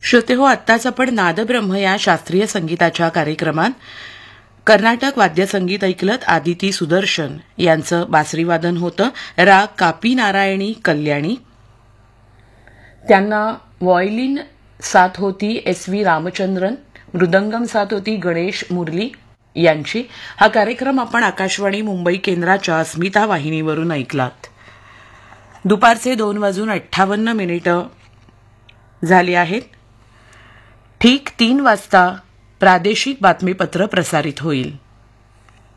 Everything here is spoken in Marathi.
श्रोते हो, आत्ताच आपण नादब्रह्म या शास्त्रीय संगीताच्या कार्यक्रमात कर्नाटक वाद्यसंगीत ऐकलत. आदिती सुदर्शन यांचं बासरीवादन होतं. राग कापी नारायणी कल्याणी. त्यांना व्हायोलिन साथ होती SV रामचंद्रन, मृदंगम साथ होती गणेश मुरली यांची. हा कार्यक्रम आपण आकाशवाणी मुंबई केंद्राच्या अस्मिता वाहिनीवरून ऐकलात. दुपारचे 2:58 झाली आहेत. ठीक 3 वाजता प्रादेशिक बातमीपत्र प्रसारित होईल.